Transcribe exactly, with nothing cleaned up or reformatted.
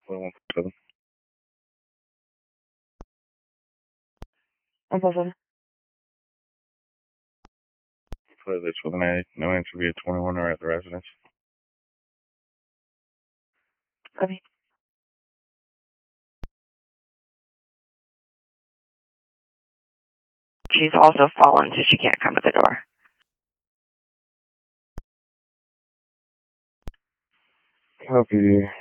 twenty-one seven. On four seven. Play this with an A. No answer via twenty-one or at the residence. Copy. She's also fallen, so she can't come to the door. Copy.